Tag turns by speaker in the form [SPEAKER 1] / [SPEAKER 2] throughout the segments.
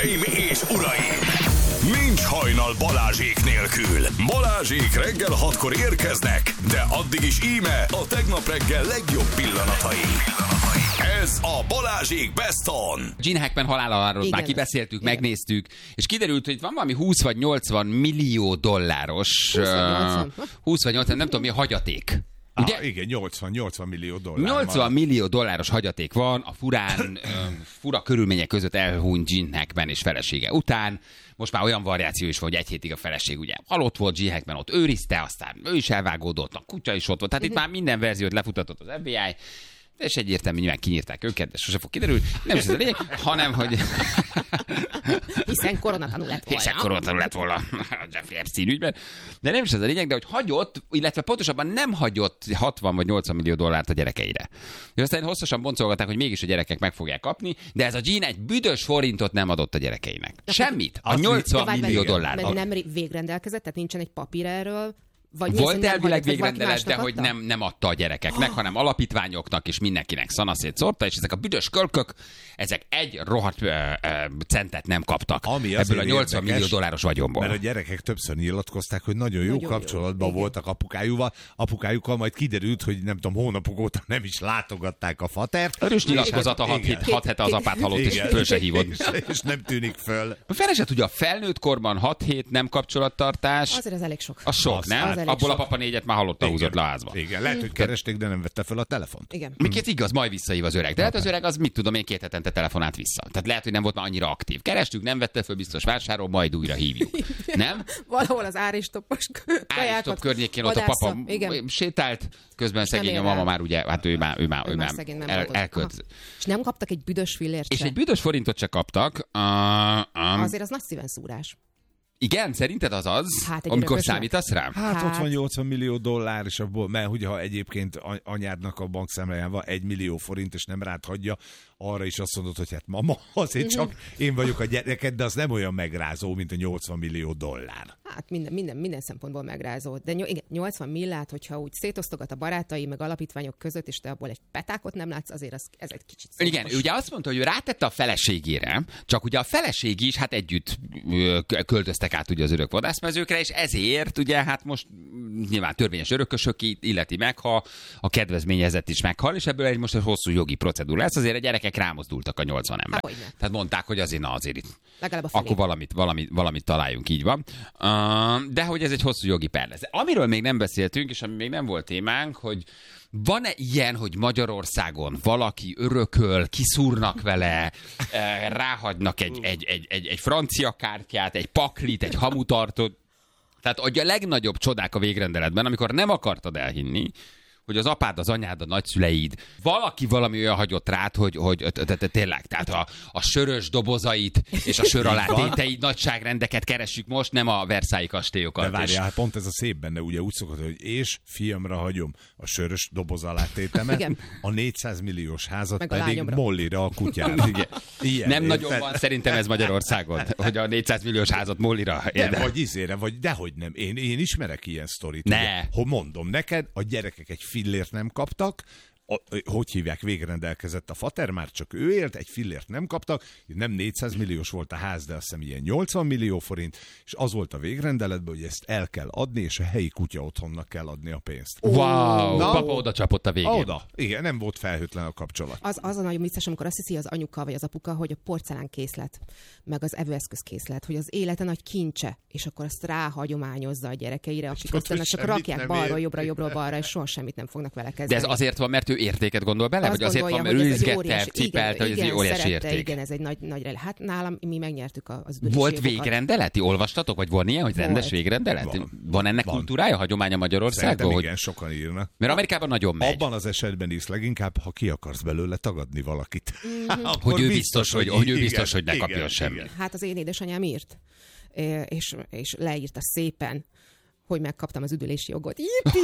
[SPEAKER 1] Hölgyeim és uraim! Nincs hajnal Balázsék nélkül. Balázsék reggel 6-kor érkeznek, de addig is íme a tegnap reggel legjobb pillanatai. Ez a Balázsék Best On.
[SPEAKER 2] Gene Hackman haláláról már kibeszéltük, megnéztük, és kiderült, hogy van valami 20 vagy 80 millió dolláros 20 vagy 80, nem tudom mi a hagyaték.
[SPEAKER 3] Ugye? Igen, 80 millió dollár.
[SPEAKER 2] 80 millió dolláros hagyaték van a fura körülmények között elhunyt Gene Hackman és felesége után. Most már olyan variáció is van, hogy egy hétig a feleség ugye halott volt, Gene Hackman ott őrizte, aztán ő is elvágódott, a kutya is ott volt. Tehát itt már minden verziót lefutatott az FBI, és egyértelmű, nyilván kinyírták őket, de sose fog kiderülni. Nem is ez a lényeg, hanem, hogy...
[SPEAKER 4] Hiszen koronatanul lett volna.
[SPEAKER 2] A Jeffrey Epstein ügyben. De nem is ez a lényeg, de hogy hagyott, illetve pontosabban nem hagyott 60 vagy 80 millió dollárt a gyerekeire. És aztán hosszasan boncolgatták, hogy mégis a gyerekek meg fogják kapni, de ez a Gene egy büdös forintot nem adott a gyerekeinek. Semmit. A 80 millió dollár.
[SPEAKER 4] Nem végrendelkezett, tehát nincsen egy papír erről.
[SPEAKER 2] Volt elvileg végrendelet, de hogy nem adta a gyerekeknek, hanem alapítványoknak és mindenkinek szanaszét szórta, és ezek a büdös kölkök, ezek egy rohadt centet nem kaptak ebből a 80 millió dolláros vagyonból.
[SPEAKER 3] Mert a gyerekek többször nyilatkozták, hogy nagyon jó kapcsolatban voltak apukájukkal, majd kiderült, hogy nem tudom, hónapok óta nem is látogatták a fatert.
[SPEAKER 2] Erős nyilatkozata 6 hete az apát halott, és föl se hívod.
[SPEAKER 3] És nem tűnik föl.
[SPEAKER 2] Fel se tudja, a felnőtt korban 6 hét nem kapcsolattartás.
[SPEAKER 4] Azért az elég sok.
[SPEAKER 2] Az sok, nem? Abból a papa 4-et már hallotta húzott le a házba.
[SPEAKER 3] Igen, lehet, hogy keresték, de nem vette fel a telefont.
[SPEAKER 4] Igen.
[SPEAKER 2] Miként igaz, majd visszahív az öreg. De hát az öreg az mit tudom én 2 hetente telefonált vissza. Tehát lehet, hogy nem volt már annyira aktív. Kerestük, nem vette föl, biztos vásárol, majd újra hívjuk. Nem?
[SPEAKER 4] Valahol az áristoppos kajákat.
[SPEAKER 2] Áristop környékén ott a papa sétált, közben szegény a mama már ugye, hát ő már elköltözött.
[SPEAKER 4] És nem kaptak egy büdös fillért
[SPEAKER 2] és egy büdös forintot se kaptak.
[SPEAKER 4] Azért az nagy szíven szúrás.
[SPEAKER 2] Igen, szerinted az az,
[SPEAKER 4] hát
[SPEAKER 2] amikor számítasz rá?
[SPEAKER 3] Hát ott van 80 millió dollár, és abból, mert ugye ha egyébként anyádnak a bankszámláján van 1 millió forint, és nem rád hagyja, arra is azt mondod, hogy hát mama, azért csak én vagyok a gyereked, de az nem olyan megrázó, mint a 80 millió dollár.
[SPEAKER 4] Hát minden szempontból megrázó. De 80 millát, hogyha úgy szétosztogat a barátai, meg alapítványok között, és te abból egy petákot nem látsz, azért ez egy kicsit szomos.
[SPEAKER 2] Igen, ő ugye azt mondta, hogy ő rátette a feleségére, csak ugye a feleség is hát együtt költöztek át ugye az örökvadászmezőkre, és ezért ugye hát most nyilván törvényes örökösök illeti meg, ha a kedvezményezett is meghal, és ebből most egy hosszú jogi procedúra lesz, azért a gyerekek rámozdultak a 80 ember. Tehát mondták, hogy azért itt. Akkor valamit találjunk, így van. De hogy ez egy hosszú jogi per lesz. Amiről még nem beszéltünk, és ami még nem volt témánk, hogy van-e ilyen, hogy Magyarországon valaki örököl, kiszúrnak vele, ráhagynak egy francia kártyát, egy paklit, egy hamutartót. Tehát a legnagyobb csodák a végrendeletben, amikor nem akartad elhinni, hogy az apád, az anyád, a nagyszüleid, valami olyan hagyott rád, hogy tényleg, tehát a sörös dobozait és a sör alá téteid nagyságrendeket keressük most, nem a Versailles kastélyokat.
[SPEAKER 3] De várjál, hát pont ez a szép benne, ugye úgy szokott, hogy és fiamra hagyom a sörös doboz alá tétemet, a 400 milliós házat meg pedig Mollira, a kutyára.
[SPEAKER 2] Ilyen, nem nagyon van szerintem ez Magyarországon, hogy a 400 milliós házat Mollira.
[SPEAKER 3] Vagy izére, vagy dehogy nem. Én ismerek ilyen sztorit.
[SPEAKER 2] Ne.
[SPEAKER 3] Hogy mondom neked, a gyerekek egy fillért nem kaptak, hogy hívják, végrendelkezett a fater, már csak ő élt, egy fillért nem kaptak, nem 400 milliós volt a ház, de azt hiszem ilyen 80 millió forint, és az volt a végrendeletben, hogy ezt el kell adni, és a helyi kutya otthonnak kell adni a pénzt.
[SPEAKER 2] Wow! Papa oda csapott a végén.
[SPEAKER 3] Oda. Igen, nem volt felhőtlen a kapcsolat.
[SPEAKER 4] Az a nagyon vicces, amikor azt hiszi az anyuka vagy az apuka, hogy a porcelánkészlet, meg az evőeszközkészlet, hogy az élete nagy kincse, és akkor azt ráhagyományozza a gyerekeire, akik aztán csak rakják balról, jobbról, balra, és soha semmit nem fognak vele kezdeni.
[SPEAKER 2] De ez azért van, mert ő értéket gondol bele? Azt vagy azért van, mert ő üzgette, cipelte, hogy ez egy óriási érték?
[SPEAKER 4] Igen, ez egy nagy hát nálam mi megnyertük az
[SPEAKER 2] üdvösségokat. Volt végrendeleti? Olvastatok? Vagy van ilyen, hogy rendes végrendelet? Van ennek kultúrája, hagyománya Magyarországon?
[SPEAKER 3] Igen, sokan írnak.
[SPEAKER 2] Mert Amerikában nagyon megy.
[SPEAKER 3] Abban az esetben is leginkább, ha ki akarsz belőle tagadni valakit.
[SPEAKER 2] Hogy ő biztos, hogy ne kapjon semmit.
[SPEAKER 4] Hát az én édesanyám írt, és leírta szépen, hogy megkaptam az üdülési jogot.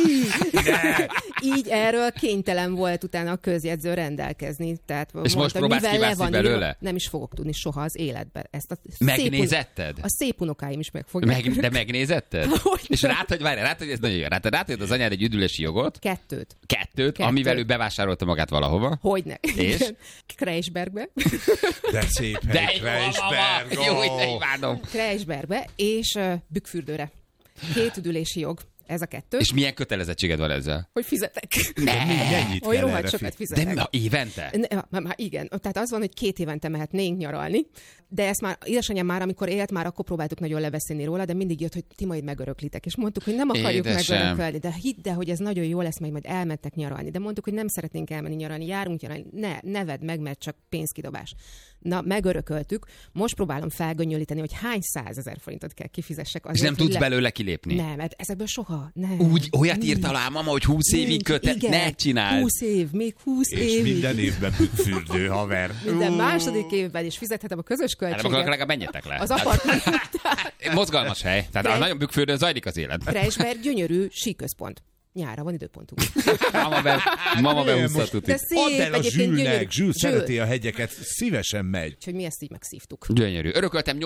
[SPEAKER 4] Így erről kénytelen volt utána a közjegyző rendelkezni. Tehát
[SPEAKER 2] és most próbálsz kivászni belőle?
[SPEAKER 4] Nem is fogok tudni soha az életben. Ezt a
[SPEAKER 2] megnézetted?
[SPEAKER 4] A szép unokáim is meg fogják.
[SPEAKER 2] De megnézetted? És rád, hogy ez nagyon jó. Rád az anyád egy üdülési jogot? Kettőt, amivel ő bevásárolta magát valahova.
[SPEAKER 4] Hogyne.
[SPEAKER 2] És?
[SPEAKER 4] Kreisbergbe.
[SPEAKER 3] De szép hely, Kreisberg.
[SPEAKER 2] Jó, hogy te imádom.
[SPEAKER 4] Kreisbergbe és Bükkfürdőre. 2 üdülési jog. Ez a 2.
[SPEAKER 2] És milyen kötelezettséged van ezzel?
[SPEAKER 4] Hogy fizetek.
[SPEAKER 3] Mennyit kell
[SPEAKER 4] rohadt sokat fizetek.
[SPEAKER 2] De évente?
[SPEAKER 4] Igen. Tehát az van, hogy 2 évente mehetnénk nyaralni, de ezt már édesanyám már, amikor élt, már akkor próbáltuk nagyon leveszélni róla, de mindig jött, hogy ti majd megöröklitek. És mondtuk, hogy nem akarjuk megörökölni, de hidd el, hogy ez nagyon jó lesz, majd elmentek nyaralni. De mondtuk, hogy nem szeretnénk elmenni nyaralni, járunk nyaralni. Ne vedd meg, mert csak pénzkidobás. Na, megörököltük. Most próbálom felgönnyölíteni, hogy hány 100 000 forintot kell kifizessek azért.
[SPEAKER 2] És nem tudsz belőle kilépni?
[SPEAKER 4] Nem, mert ezekből soha. Nem.
[SPEAKER 2] Úgy, olyat írt alá mama, hogy 20 évig kötet, ne csináld.
[SPEAKER 4] 20 év, még 20
[SPEAKER 3] és
[SPEAKER 4] évig.
[SPEAKER 3] És minden évben Bükkfürdő, haver.
[SPEAKER 4] Minden második évben is fizethetem a közös költséget.
[SPEAKER 2] Akkor legalább menjetek le.
[SPEAKER 4] Az apartment.
[SPEAKER 2] Mozgalmas hely. Tehát nagyon Bükkfürdőn zajlik az élet.
[SPEAKER 4] Kreisberg gyönyörű síközpont. Nyára van időpontunk.
[SPEAKER 2] Mama beúszta tuti.
[SPEAKER 3] Add el a Zsülnek, Zsül szereti a hegyeket, szívesen megy.
[SPEAKER 4] Úgyhogy mi ezt így megszívtuk.
[SPEAKER 2] Gyönyörű. Örököltem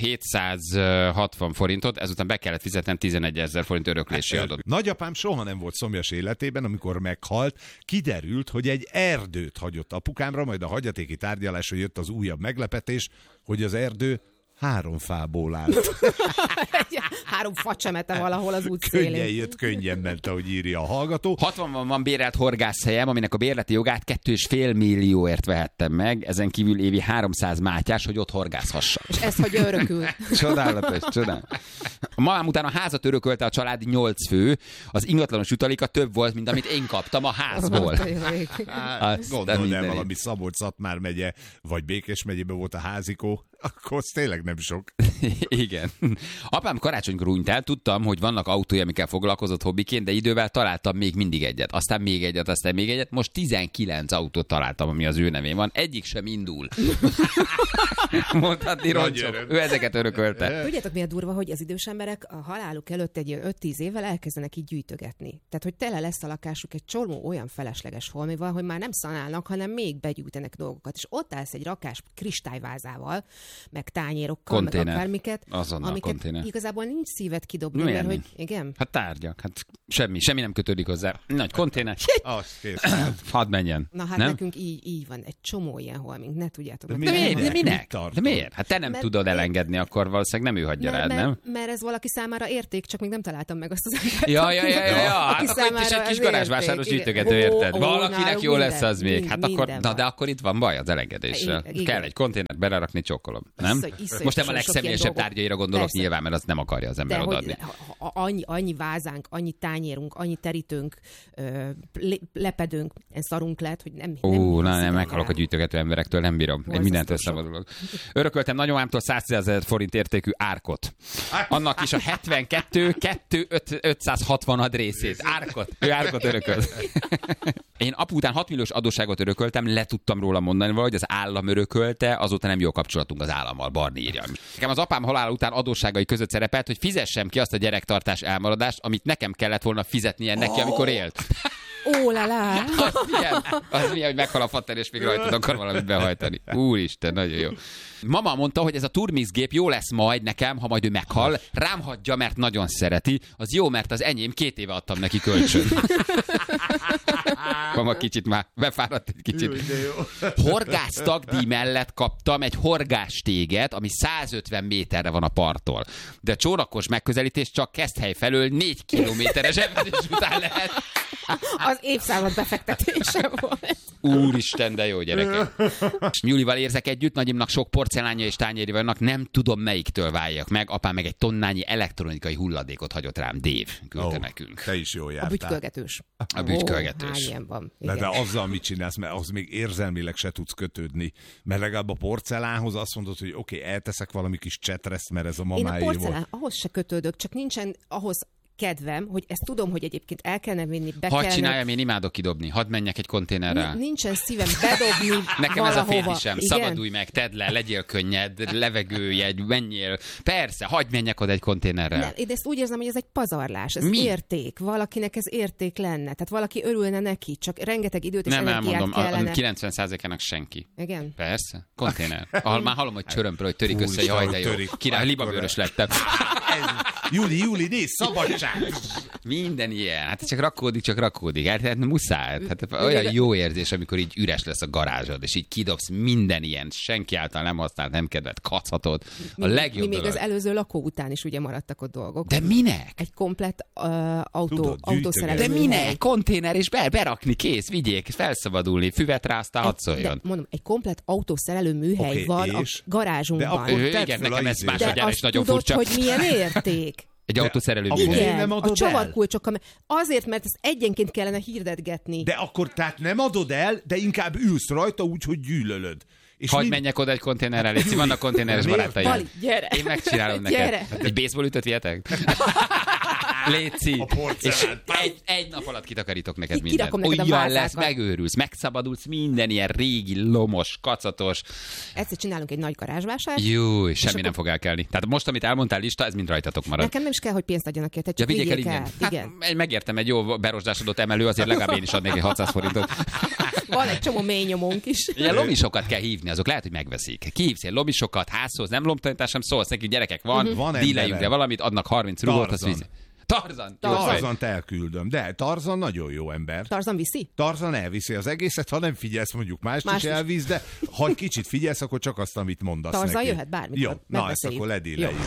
[SPEAKER 2] 8760 forintot, ezután be kellett fizetnem 11 000 forint öröklési adót.
[SPEAKER 3] Nagyapám soha nem volt szomjas életében, amikor meghalt, kiderült, hogy egy erdőt hagyott apukámra, majd a hagyatéki tárgyalásra jött az újabb meglepetés, hogy az erdő 3 fából állt.
[SPEAKER 4] 3 facsemete valahol az út szélén.
[SPEAKER 3] Könnyen jött, könnyen ment, ahogy írja a hallgató.
[SPEAKER 2] 60-ban van bérelt horgászhelyem, aminek a bérleti jogát 2,5 millióért vehettem meg, ezen kívül évi 300 mátyás, hogy ott horgászhassak.
[SPEAKER 4] És ezt hagyja örökül.
[SPEAKER 2] Csodálatos. A mamám után a házat örökölte a család 8 fő, az ingatlanos jutaléka több volt, mint amit én kaptam a házból.
[SPEAKER 3] Gondold el, valami Szabolcs-Szatmár megye, vagy Békés megyében volt a házikó, akkor az tényleg nem sok.
[SPEAKER 2] Igen. Apám karácsonykor hunyt el, tudtam, hogy vannak autói, amikkel foglalkozott hobbiként, de idővel találtam még mindig egyet. Aztán még egyet. Most 19 autót találtam, ami az ő nevén van. Egyik sem indul. Mondhatni roncsok. Ő ezeket örökölte.
[SPEAKER 4] Tudjátok, mi a durva, hogy az idős emberek a haláluk előtt egy 5-10 évvel elkezdenek így gyűjtögetni. Tehát, hogy tele lesz a lakásuk egy csomó olyan felesleges holmival, hogy már nem szanálnak, hanem még begyűjtenek dolgokat. És ott állsz egy rakás kristályvázával, meg tányérokkal, meg akármiket, amiket igazából nincs szíved kidobni, mert hogy igen.
[SPEAKER 2] Hát tárgyak, hát semmi nem kötődik hozzá. Nagy konténer.
[SPEAKER 3] Az kész.
[SPEAKER 2] Hadd menjen.
[SPEAKER 4] Na hát
[SPEAKER 2] nem?
[SPEAKER 4] Nekünk így van, egy csomó ilyen holmink, ne tudjátok.
[SPEAKER 2] De minek? De miért? Hát te nem tudod elengedni, akkor valószínűleg nem ő hagyja rád, nem?
[SPEAKER 4] Mert ez valaki számára érték, csak még nem találtam meg azt az embert.
[SPEAKER 2] Ja. Hát akkor itt is egy kis garázsvásáros gyűjtögető, érted? Valakinek jó lesz az még. Hát akkor, de akkor itt van baj az elengedéssel. Kell egy konténert belerakni, csokkolom. Nem? Most nem a legszemélyesebb tárgyaira gondolok nyilván, mert azt nem akarja az ember odaadni.
[SPEAKER 4] Annyi vázánk, annyi tányérunk, annyi terítőnk, lepedőnk, szarunk lehet, hogy nem.
[SPEAKER 2] Nem, meghalok a gyűjtögető emberektől, nem bírom. Én mindent összevadulok. Örököltem nagymamámtól 110 000 forint értékű árkot. Annak is a 560 részét. Ő árkot örökölt. Én apu után 6 milliós adósságot örököltem, le tudtam róla mondani, hogy az állam örökölte, azóta nem jó kapcsolatunk az állammal, Barni írja. Nekem az apám halála után adósságai között szerepelt, hogy fizessem ki azt a gyerektartás elmaradást, amit nekem kellett volna fizetnie neki, amikor élt.
[SPEAKER 4] Lala.
[SPEAKER 2] Az milyen, hogy meghal a fater, és még rajtad akar valamit behajtani. Úristen, nagyon jó. Mama mondta, hogy ez a turmixgép jó lesz majd nekem, ha majd ő meghal. Rám hagyja, mert nagyon szereti. Az jó, mert az enyém 2 éve adtam neki kölcsön. Mama kicsit már befáradt egy kicsit. Horgász tagdíj mellett kaptam egy horgástéget, ami 150 méterre van a parttól. De csónakos megközelítés csak Keszthely felől 4 kilométeres emelés után lehet.
[SPEAKER 4] Az évszázad befektetése volt.
[SPEAKER 2] Úristen, de jó gyerekek. Nyulival érzek együtt, nagyimnak sok porcelánja és tányéri vannak, nem tudom melyiktől váljak meg. Apám meg egy tonnányi elektronikai hulladékot hagyott rám, Dave küldte nekünk.
[SPEAKER 3] Te is jól jártál.
[SPEAKER 4] A bütykölgetős.
[SPEAKER 2] A bütykölgetős.
[SPEAKER 4] Hány ilyen van?
[SPEAKER 3] De azzal mit csinálsz, mert az még érzelmileg se tudsz kötődni. Mert legalább a porcelánhoz azt mondod, hogy oké, elteszek valami kis csetreszt, mert ez a mamáé volt.
[SPEAKER 4] Én a porcelán, ahhoz se kötődök, csak nincsen ahhoz kedvem, hogy ezt tudom, hogy egyébként el kellene vinni, be
[SPEAKER 2] Hadd
[SPEAKER 4] kellene...
[SPEAKER 2] csináljam, én imádok kidobni. Hadd menjek egy konténerrel.
[SPEAKER 4] Nincsen szívem bedobni
[SPEAKER 2] Nekem
[SPEAKER 4] valahova.
[SPEAKER 2] ez a féltisem. Szabadulj meg, tedd le, legyél könnyed, levegőjegy, menjél. Persze, hagyj menjek oda egy konténerrel.
[SPEAKER 4] Nem, én ezt úgy érzem, hogy ez egy pazarlás, ez
[SPEAKER 2] Mi?
[SPEAKER 4] érték. Valakinek ez érték lenne. Tehát valaki örülne neki, csak rengeteg időt és
[SPEAKER 2] Nem
[SPEAKER 4] energiát
[SPEAKER 2] elmondom,
[SPEAKER 4] kellene.
[SPEAKER 2] a 90%-ának senki.
[SPEAKER 4] Igen?
[SPEAKER 2] Persze, konténer. Ahol már hallom, hogy csörömpöl, hogy törik össze,
[SPEAKER 3] Úristen,
[SPEAKER 2] jaj,
[SPEAKER 3] hogy
[SPEAKER 2] de jó.
[SPEAKER 3] törik.
[SPEAKER 2] Király, libabőrös lettem.
[SPEAKER 3] Júli, nézd, szabadság!
[SPEAKER 2] Minden ilyen. Hát csak rakódik. Hát muszáj. Hát olyan jó érzés, amikor így üres lesz a garázsod, és így kidobsz minden ilyen, senki által nem használt, nem kedvelt kacatot. A legjobb
[SPEAKER 4] Mi még
[SPEAKER 2] dolog.
[SPEAKER 4] az előző lakó után is ugye maradtak ott dolgok.
[SPEAKER 2] De minek?
[SPEAKER 4] Egy komplett
[SPEAKER 3] Tudod,
[SPEAKER 4] autószerelő.
[SPEAKER 2] De minek? Konténer és berakni, kész, vigyék, felszabadulni, füvet ráztál, hadd
[SPEAKER 4] De
[SPEAKER 2] szóljon.
[SPEAKER 4] mondom, egy komplett autószerelő műhely
[SPEAKER 3] Oké,
[SPEAKER 4] van
[SPEAKER 3] és?
[SPEAKER 4] a garázsunkban.
[SPEAKER 3] De akkor tedd
[SPEAKER 2] Igen,
[SPEAKER 3] fel
[SPEAKER 2] nekem
[SPEAKER 3] a
[SPEAKER 2] ez
[SPEAKER 3] izét.
[SPEAKER 2] másodjára
[SPEAKER 4] de
[SPEAKER 2] is
[SPEAKER 4] azt
[SPEAKER 2] nagyon
[SPEAKER 4] tudod,
[SPEAKER 2] furcsa.
[SPEAKER 4] hogy milyen érték.
[SPEAKER 2] Egy autószerelő
[SPEAKER 3] Akkor
[SPEAKER 2] műhely.
[SPEAKER 3] én nem
[SPEAKER 4] Igen,
[SPEAKER 3] adod
[SPEAKER 4] a
[SPEAKER 3] el?
[SPEAKER 4] csavarkulcsokkal. Azért, mert ezt egyenként kellene hirdetgetni.
[SPEAKER 3] De akkor tehát nem adod el, de inkább ülsz rajta úgy, hogy gyűlölöd. És
[SPEAKER 2] Hadd menjek oda egy konténerrel, légy, vannak konténeres
[SPEAKER 3] Miért?
[SPEAKER 2] barátaim.
[SPEAKER 4] Bali, gyere!
[SPEAKER 2] Én megcsinálom neked.
[SPEAKER 4] Gyere!
[SPEAKER 2] Egy baseballütöt vihetek? Léci.
[SPEAKER 3] A porcelán.
[SPEAKER 2] És egy nap alatt kitakarítok neked mindent.
[SPEAKER 4] Kirakom neked a
[SPEAKER 2] Olyan
[SPEAKER 4] vázákat.
[SPEAKER 2] lesz, megőrülsz, megszabadulsz minden ilyen régi, lomos, kacatos.
[SPEAKER 4] Egyszer csinálunk egy nagy garázsvásárt.
[SPEAKER 2] Jó, semmi
[SPEAKER 4] akkor-
[SPEAKER 2] nem fog elkelni. Tehát most, amit elmondtál lista, ez mind rajtatok marad.
[SPEAKER 4] Nekem nem is kell, hogy pénzt adjanak érte,
[SPEAKER 2] Ja,
[SPEAKER 4] csak
[SPEAKER 2] vigyék el
[SPEAKER 4] vigyék
[SPEAKER 2] ingyen.
[SPEAKER 4] el. Igen.
[SPEAKER 2] Hát, megértem, egy jó berosdásodott emelő, azért legalább én is adnék egy 600 forintot.
[SPEAKER 4] Van egy csomó mély nyomónk is.
[SPEAKER 2] Ilyen lomisokat kell hívni, azok lehet, hogy megveszik. Kihívsz ilyen lomisokat, házhoz, nem lomtanítás, sem szólsz neki, gyerekek van,
[SPEAKER 3] Van
[SPEAKER 2] díleljünk
[SPEAKER 3] emberem.
[SPEAKER 2] le valamit, adnak 30 rugót, azt
[SPEAKER 3] Tarzan.
[SPEAKER 2] víz. Tarzan! Jó,
[SPEAKER 3] Tarzant elküldöm, de Tarzan nagyon jó ember.
[SPEAKER 4] Tarzan viszi?
[SPEAKER 3] Tarzan elviszi az egészet, ha nem figyelsz, mondjuk mást
[SPEAKER 4] Más
[SPEAKER 3] is
[SPEAKER 4] is.
[SPEAKER 3] elvisz, de ha kicsit figyelsz, akkor csak azt, amit mondasz
[SPEAKER 4] Tarzan
[SPEAKER 3] neki.
[SPEAKER 4] jöhet bármikor,
[SPEAKER 3] Jó, na ezt
[SPEAKER 4] megbeszéljük.
[SPEAKER 3] akkor ledéleljük.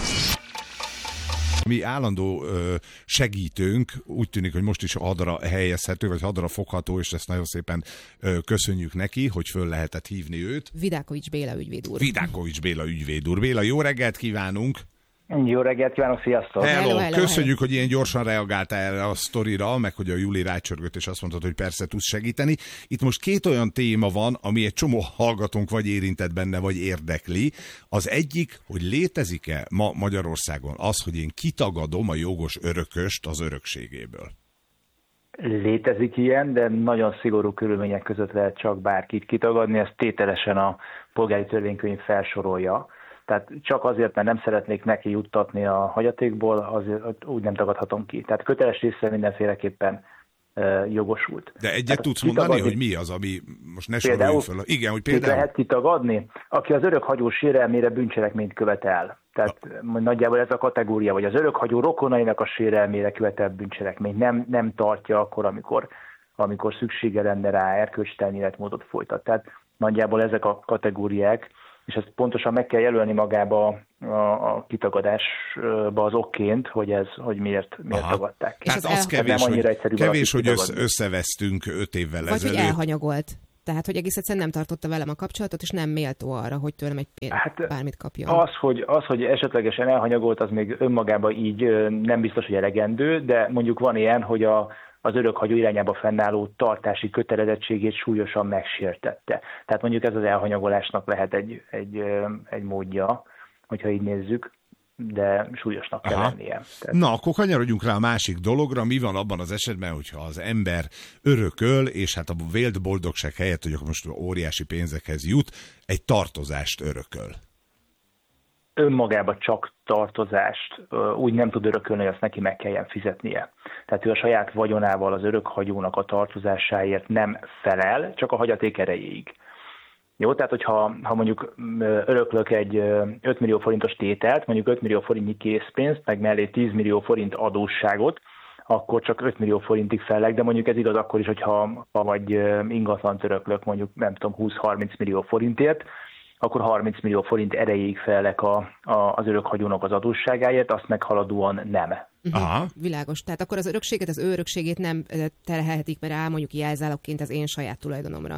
[SPEAKER 3] Mi állandó segítőnk, úgy tűnik, hogy most is hadra helyezhető, vagy hadra fogható, és ezt nagyon szépen köszönjük neki, hogy föl lehetett hívni őt.
[SPEAKER 4] Vidákovics Béla ügyvéd úr.
[SPEAKER 3] Vidákovics Béla ügyvéd úr. Béla, jó reggelt kívánunk!
[SPEAKER 5] Jó reggelt kívánok, sziasztok!
[SPEAKER 4] Hello.
[SPEAKER 3] Köszönjük, hogy ilyen gyorsan reagáltál erre a sztorira, meg hogy a Júli rácsörgött, és azt mondtad, hogy persze tudsz segíteni. Itt most két olyan téma van, ami egy csomó hallgatónk vagy érintett benne, vagy érdekli. Az egyik, hogy létezik-e ma Magyarországon az, hogy én kitagadom a jogos örököst az örökségéből?
[SPEAKER 5] Létezik ilyen, de nagyon szigorú körülmények között lehet csak bárkit kitagadni, ezt tételesen a polgári törvénykönyv felsorolja. Tehát csak azért, mert nem szeretnék neki juttatni a hagyatékból, azért úgy nem tagadhatom ki. Tehát köteles része mindenféleképpen jogosult.
[SPEAKER 3] De egyet
[SPEAKER 5] Tehát
[SPEAKER 3] tudsz mondani,
[SPEAKER 5] kitagadni-
[SPEAKER 3] hogy mi az, ami most ne
[SPEAKER 5] Például-
[SPEAKER 3] soroljunk föl. Igen, hogy
[SPEAKER 5] Kit
[SPEAKER 3] például...
[SPEAKER 5] lehet kitagadni? Aki az örökhagyó sérelmére bűncselekményt követel. Tehát nagyjából ez a kategória, vagy az örökhagyó rokonainak a sérelmére követel bűncselekményt. Nem tartja akkor, amikor szüksége lenne rá erkölcstelen életmódot folytat. Tehát nagyjából ezek a kategóriák, és ezt pontosan meg kell jelölni magába a kitagadásba az okként, hogy miért
[SPEAKER 3] Aha.
[SPEAKER 5] tagadták ki.
[SPEAKER 3] Tehát
[SPEAKER 4] ez
[SPEAKER 3] az kevés,
[SPEAKER 5] nem annyira
[SPEAKER 3] hogy,
[SPEAKER 5] egyszerű
[SPEAKER 3] kevés, hogy
[SPEAKER 5] valakit kitagadni.
[SPEAKER 3] összevesztünk 5 évvel
[SPEAKER 4] Vagy hogy
[SPEAKER 3] ezelőtt.
[SPEAKER 4] elhanyagolt. Tehát, hogy egész egyszerűen nem tartotta velem a kapcsolatot, és nem méltó arra, hogy tőlem egy bármit kapjon.
[SPEAKER 5] Az, hogy esetlegesen elhanyagolt, az még önmagában így nem biztos, hogy elegendő, de mondjuk van ilyen, hogy az örökhagyó irányába fennálló tartási kötelezettségét súlyosan megsértette. Tehát mondjuk ez az elhanyagolásnak lehet egy módja, hogyha így nézzük, de súlyosnak kell lennie. Tehát
[SPEAKER 3] Na, akkor kanyarodjunk rá a másik dologra. Mi van abban az esetben, hogyha az ember örököl, és hát a vélt boldogság helyett, hogy akkor most óriási pénzekhez jut, egy tartozást örököl?
[SPEAKER 5] önmagában csak tartozást úgy nem tud örökölni, hogy azt neki meg kelljen fizetnie. Tehát ő a saját vagyonával az örökhagyónak a tartozásáért nem felel, csak a hagyaték erejéig. Jó, tehát hogyha mondjuk öröklök egy 5 millió forintos tételt, mondjuk 5 millió forintnyi készpénzt, meg mellé 10 millió forint adósságot, akkor csak 5 millió forintig fellek, de mondjuk ez igaz akkor is, hogyha vagy ingatlant öröklök mondjuk nem tudom 20-30 millió forintért, akkor 30 millió forint erejéig fellek az örökhagyónak az adósságáért, azt meghaladóan nem.
[SPEAKER 3] Aha.
[SPEAKER 4] Világos. Tehát akkor az örökséget, az ő örökségét nem terhelhetik rá mondjuk jelzálogként az én saját tulajdonomra.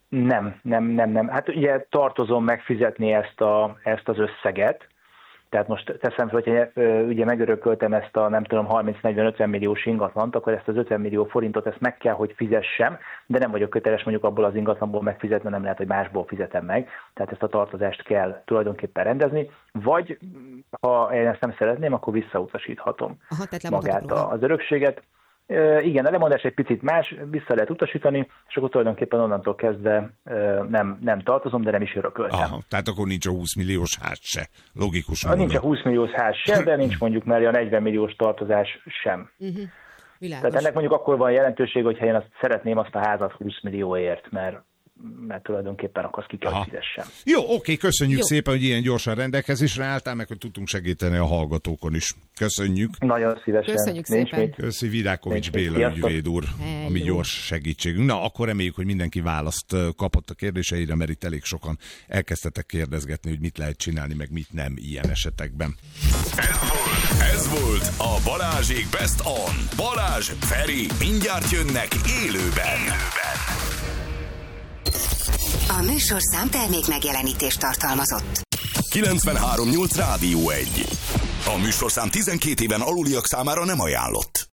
[SPEAKER 5] Nem. Hát ugye tartozom megfizetni ezt az összeget. Tehát most teszem fel, hogyha ugye megörököltem ezt a nem tudom 30-40-50 milliós ingatlant, akkor ezt az 50 millió forintot ezt meg kell, hogy fizessem, de nem vagyok köteles mondjuk abból az ingatlanból megfizetni, nem lehet, hogy másból fizetem meg. Tehát ezt a tartozást kell tulajdonképpen rendezni, vagy Ha én ezt nem szeretném, akkor visszautasíthatom magát
[SPEAKER 4] róla.
[SPEAKER 5] Az örökséget. Igen, a lemondás egy picit más, vissza lehet utasítani, és akkor tulajdonképpen onnantól kezdve nem tartozom, de nem is örököltem.
[SPEAKER 3] Aha, tehát akkor nincs a 20 milliós ház se. Logikus.
[SPEAKER 5] Nincs a 20 milliós ház se, de nincs mondjuk mellé a 40 milliós tartozás sem. Tehát ennek mondjuk akkor van jelentőség, hogyha én szeretném azt a házat 20 millióért, mert tulajdonképpen akkor azt ki kell fizessem.
[SPEAKER 3] Jó, oké, köszönjük szépen, hogy ilyen gyorsan rendelkezésre álltál, meg hogy tudtunk segíteni a hallgatókon is. Köszönjük.
[SPEAKER 5] Nagyon szívesen.
[SPEAKER 4] Köszönjük szépen.
[SPEAKER 3] Köszi, Virákovics Béla ügyvéd úr, a mi gyors segítségünk. Na, akkor reméljük, hogy mindenki választ kapott a kérdéseire, mert itt elég sokan elkezdtetek kérdezgetni, hogy mit lehet csinálni, meg mit nem ilyen esetekben.
[SPEAKER 1] Ez volt a Balázsék Best On. Balázs, Feri, mindjárt jönnek élőben.
[SPEAKER 6] A műsorszám termék megjelenítést tartalmazott.
[SPEAKER 1] 93.8 Rádió 1. A műsorszám 12 éven aluliak számára nem ajánlott.